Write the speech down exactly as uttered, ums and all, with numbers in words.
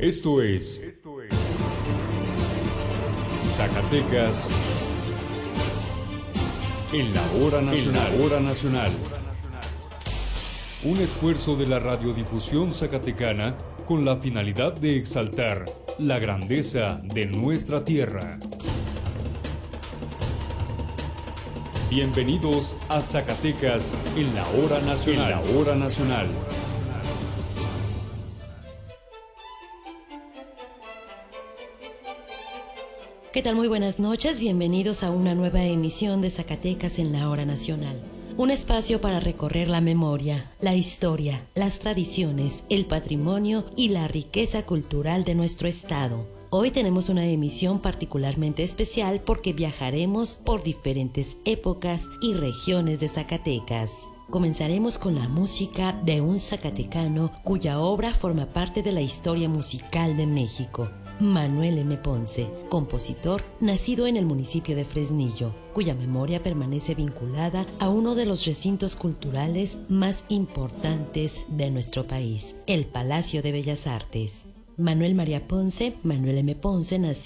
Esto es Zacatecas en la hora nacional. En la hora nacional. Un esfuerzo de la radiodifusión zacatecana con la finalidad de exaltar la grandeza de nuestra tierra. Bienvenidos a Zacatecas en la hora nacional. En la hora nacional. ¿Qué tal? Muy buenas noches, bienvenidos a una nueva emisión de Zacatecas en la hora nacional. Un espacio para recorrer la memoria, la historia, las tradiciones, el patrimonio y la riqueza cultural de nuestro estado. Hoy tenemos una emisión particularmente especial porque viajaremos por diferentes épocas y regiones de Zacatecas. Comenzaremos con la música de un zacatecano cuya obra forma parte de la historia musical de México. Manuel M. Ponce, compositor nacido en el municipio de Fresnillo, cuya memoria permanece vinculada a uno de los recintos culturales más importantes de nuestro país, el Palacio de Bellas Artes. Manuel María Ponce, Manuel M. Ponce, nació